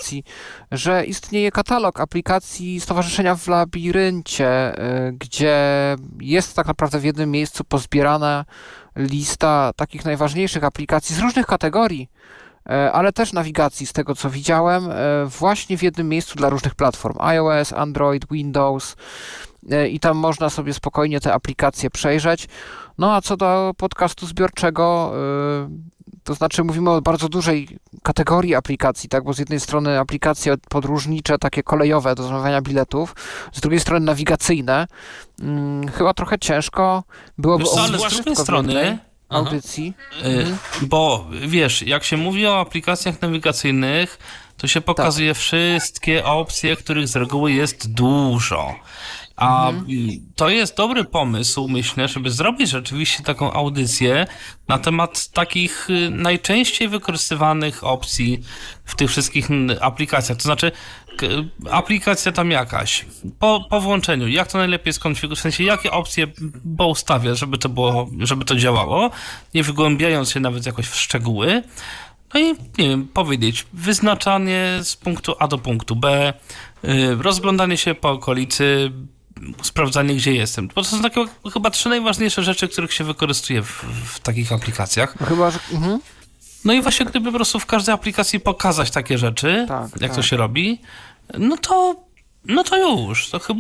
aplikacji, że istnieje katalog aplikacji Stowarzyszenia w Labiryncie, gdzie jest tak naprawdę w jednym miejscu pozbierana lista takich najważniejszych aplikacji z różnych kategorii, ale też nawigacji, z tego co widziałem, właśnie w jednym miejscu dla różnych platform: iOS, Android, Windows, i tam można sobie spokojnie te aplikacje przejrzeć. No a co do podcastu zbiorczego, to znaczy mówimy o bardzo dużej kategorii aplikacji, tak, bo z jednej strony aplikacje podróżnicze, takie kolejowe do zamawiania biletów, z drugiej strony nawigacyjne. Chyba trochę ciężko byłoby ale z drugiej strony audycji. Bo wiesz, jak się mówi o aplikacjach nawigacyjnych, to się pokazuje wszystkie opcje, których z reguły jest dużo. A to jest dobry pomysł, myślę, żeby zrobić rzeczywiście taką audycję na temat takich najczęściej wykorzystywanych opcji w tych wszystkich aplikacjach. To znaczy, aplikacja tam jakaś, po włączeniu, jak to najlepiej skonfigurować, w sensie jakie opcje poustawiać, żeby to działało, nie wygłębiając się nawet jakoś w szczegóły. No i, nie wiem, powiedzieć, wyznaczanie z punktu A do punktu B, rozglądanie się po okolicy, sprawdzanie, gdzie jestem. Bo to są takie chyba 3 najważniejsze rzeczy, których się wykorzystuje w takich aplikacjach. Chyba, że... No i właśnie gdyby po prostu w każdej aplikacji pokazać takie rzeczy, jak to się robi, no to już. To chyba